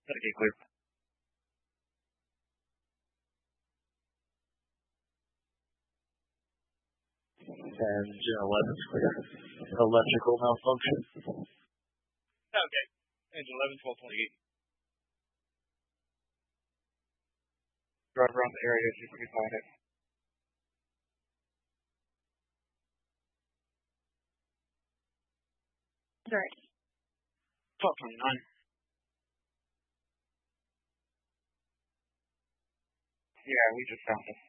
Okay, clear. Engine 11's clear. Electrical malfunction. Okay. Engine 11, 1228. Drive around the area, see if we can find it. Right. 1229. Yeah, we just found it.